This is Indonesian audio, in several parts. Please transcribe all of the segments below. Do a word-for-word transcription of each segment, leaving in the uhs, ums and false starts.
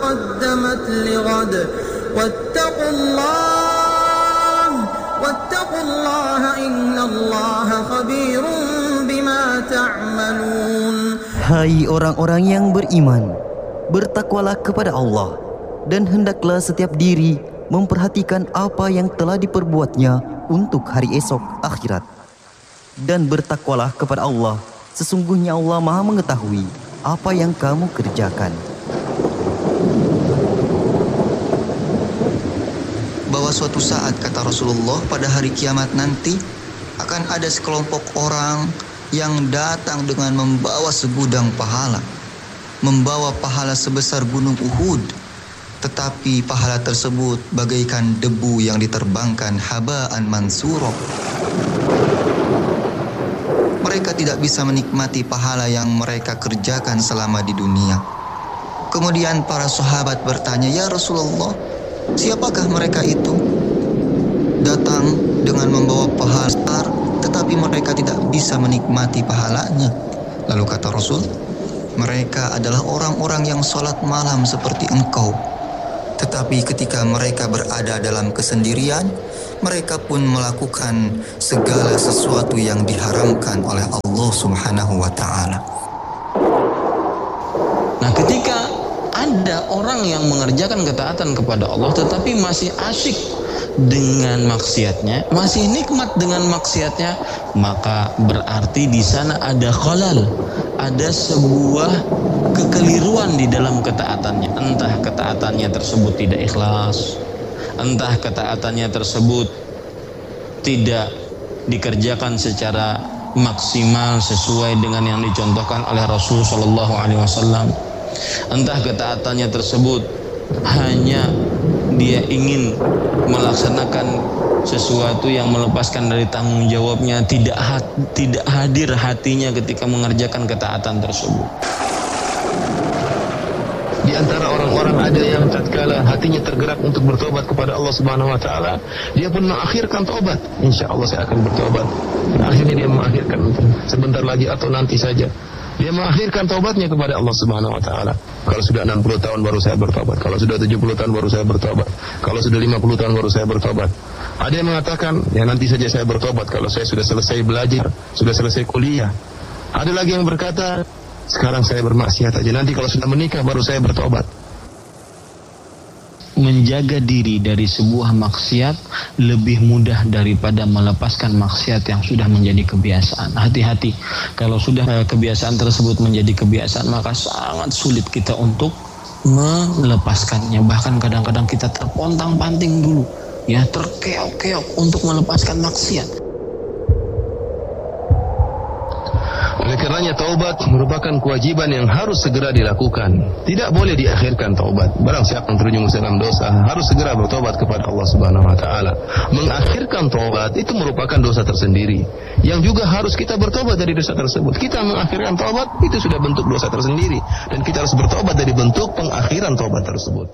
قدمت لغد واتقوا الله واتقوا الله إن الله خبير بما تعملون. Hai orang-orang yang beriman, bertakwalah kepada Allah dan hendaklah setiap diri memperhatikan apa yang telah diperbuatnya untuk hari esok akhirat. Dan bertakwalah kepada Allah, sesungguhnya Allah Maha mengetahui apa yang kamu kerjakan. Bahwa suatu saat, kata Rasulullah, pada hari kiamat nanti akan ada sekelompok orang yang datang dengan membawa segudang pahala, membawa pahala sebesar gunung Uhud, tetapi pahala tersebut bagaikan debu yang diterbangkan, haba'an mansura. Mereka tidak bisa menikmati pahala yang mereka kerjakan selama di dunia. Kemudian para sahabat bertanya, "Ya Rasulullah, siapakah mereka itu? Datang dengan membawa pahala besar, tetapi mereka tidak bisa menikmati pahalanya." Lalu kata Rasul, "Mereka adalah orang-orang yang sholat malam seperti engkau. Tetapi ketika mereka berada dalam kesendirian, mereka pun melakukan segala sesuatu yang diharamkan oleh Allah Subhanahu wa ta'ala." Nah, ketika ada orang yang mengerjakan ketaatan kepada Allah tetapi masih asyik dengan maksiatnya, masih nikmat dengan maksiatnya, maka berarti di sana ada khalal, ada sebuah kekeliruan di dalam ketaatannya. Entah ketaatannya tersebut tidak ikhlas, entah ketaatannya tersebut tidak dikerjakan secara maksimal sesuai dengan yang dicontohkan oleh Rasul Shallallahu Alaihi Wasallam, entah ketaatannya tersebut hanya dia ingin melaksanakan sesuatu yang melepaskan dari tanggung jawabnya, tidak hat, tidak hadir hatinya ketika mengerjakan ketaatan tersebut. Di antara orang-orang ada yang tatkala hatinya tergerak untuk bertobat kepada Allah Subhanahu wa taala, dia pun mengakhirkan tobat. Insya Allah saya akan bertobat. Akhirnya dia mengakhirkan sebentar lagi atau nanti saja. Dia mengakhirkan taubatnya kepada Allah Subhanahu wa taala. Kalau sudah enam puluh tahun baru saya bertobat. Kalau sudah tujuh puluh tahun baru saya bertobat. Kalau sudah lima puluh tahun baru saya bertobat. Ada yang mengatakan, ya nanti saja saya bertobat kalau saya sudah selesai belajar, sudah selesai kuliah. Ada lagi yang berkata, sekarang saya bermaksiat aja, nanti kalau sudah menikah baru saya bertobat. Menjaga diri dari sebuah maksiat lebih mudah daripada melepaskan maksiat yang sudah menjadi kebiasaan. Hati-hati, kalau sudah kebiasaan tersebut menjadi kebiasaan, maka sangat sulit kita untuk melepaskannya. Bahkan kadang-kadang kita terpontang-panting dulu, ya, terkeok-keok untuk melepaskan maksiat. Oleh karenanya taubat merupakan kewajiban yang harus segera dilakukan. Tidak boleh diakhirkan taubat. Barang siapa yang terjerumus dalam dosa harus segera bertobat kepada Allah Subhanahu wa taala. Mengakhirkan taubat itu merupakan dosa tersendiri yang juga harus kita bertobat dari dosa tersebut. Kita mengakhirkan taubat itu sudah bentuk dosa tersendiri dan kita harus bertobat dari bentuk pengakhiran taubat tersebut.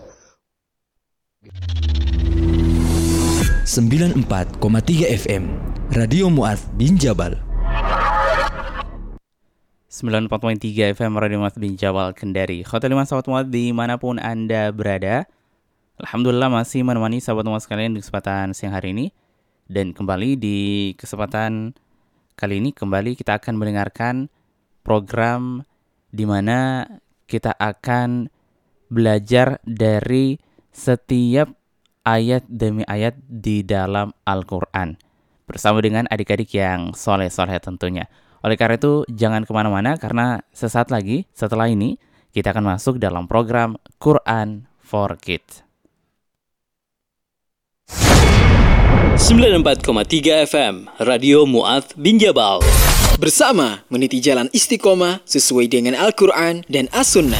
sembilan puluh empat koma tiga F M Radio Mu'adz bin Jabal. sembilan puluh empat koma tiga F M Radio Mu'adz bin Jabal Kendari. Khotimah sahabat Mu'adz dimanapun Anda berada, alhamdulillah masih menemani sahabat Mu'adz sekalian di kesempatan siang hari ini. Dan kembali di kesempatan kali ini, kembali kita akan mendengarkan program di mana kita akan belajar dari setiap ayat demi ayat di dalam Al-Quran bersama dengan adik-adik yang soleh-soleh tentunya. Oleh karena itu, jangan kemana-mana karena sesaat lagi setelah ini kita akan masuk dalam program Quran for Kids. sembilan puluh empat koma tiga F M Radio Mu'adz bin Jabal. Bersama meniti jalan istiqomah sesuai dengan Al-Quran dan As-Sunnah.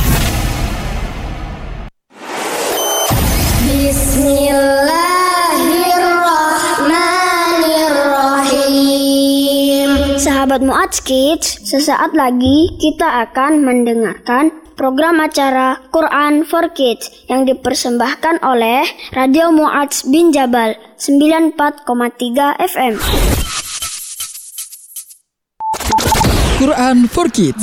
Sahabat Mu'adz Kids, sesaat lagi kita akan mendengarkan program acara Quran for Kids yang dipersembahkan oleh Radio Mu'adz bin Jabal sembilan puluh empat koma tiga F M. Quran for Kids.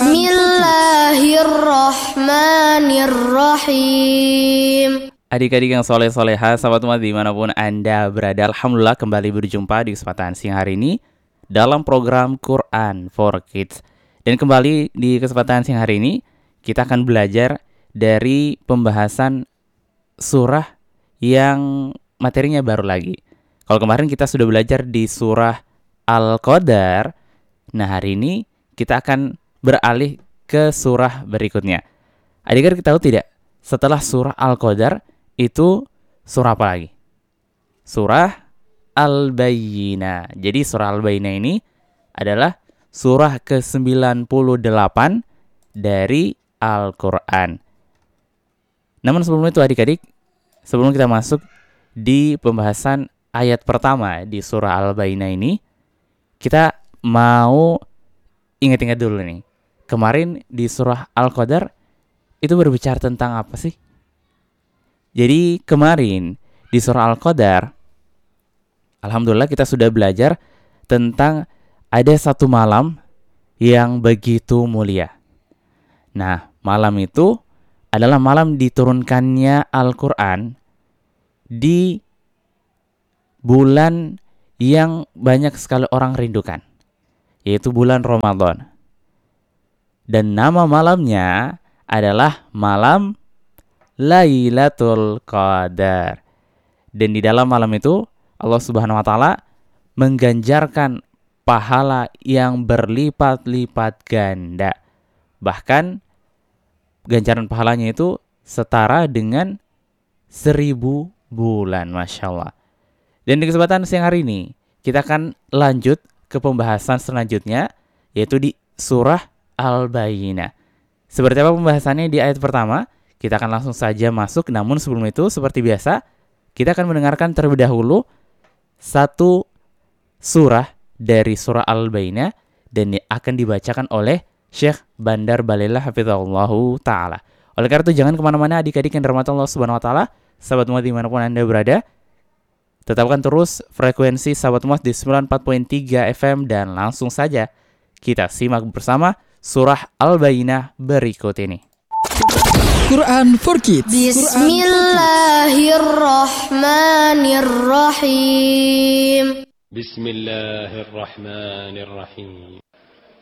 Bismillahirrahmanirrahim. Adik-adik yang soleh-soleha, sahabat umat dimanapun Anda berada, Alhamdulillah kembali berjumpa di kesempatan siang hari ini dalam program Quran for Kids. Dan kembali di kesempatan siang hari ini kita akan belajar dari pembahasan surah yang materinya baru lagi. Kalau kemarin kita sudah belajar di surah Al-Qadar, nah hari ini kita akan beralih ke surah berikutnya. Adik-adik tahu tidak, setelah surah Al-Qadar itu surah apa lagi? Surah Al-Bayyinah. Jadi surah Al-Bayyinah ini adalah surah ke sembilan puluh delapan dari Al-Quran. Namun sebelum itu adik-adik, sebelum kita masuk di pembahasan ayat pertama di surah Al-Bayyinah ini, kita mau ingat-ingat dulu nih. Kemarin di surah Al-Qadar itu berbicara tentang apa sih? Jadi kemarin di surah Al-Qadar, alhamdulillah kita sudah belajar tentang ada satu malam yang begitu mulia. Nah, malam itu adalah malam diturunkannya Al-Quran di bulan yang banyak sekali orang rindukan, yaitu bulan Ramadan. Dan nama malamnya adalah malam Lailatul Qadar. Dan di dalam malam itu Allah Subhanahu wa taala mengganjarkan pahala yang berlipat-lipat ganda. Bahkan ganjaran pahalanya itu setara dengan seribu bulan, Masya Allah. Dan di kesempatan siang hari ini kita akan lanjut ke pembahasan selanjutnya, yaitu di surah Al-Bayyinah. Seperti apa pembahasannya di ayat pertama? Kita akan langsung saja masuk. Namun sebelum itu, seperti biasa, kita akan mendengarkan terlebih dahulu satu surah dari surah Al-Bayyinah, dan akan dibacakan oleh Syekh Bandar Balila Hafizahullahu Ta'ala. Oleh karena itu jangan kemana-mana adik-adik yang dirahmati Allah Subhanahu Wa Ta'ala. Sahabat umat dimanapun Anda berada, tetapkan terus frekuensi Sahabat umat di sembilan puluh empat koma tiga F M, dan langsung saja kita simak bersama surah Al-Bayyinah berikut ini. Quran for Kids. Bismillahirrahmanirrahim. Bismillahirrahmanirrahim.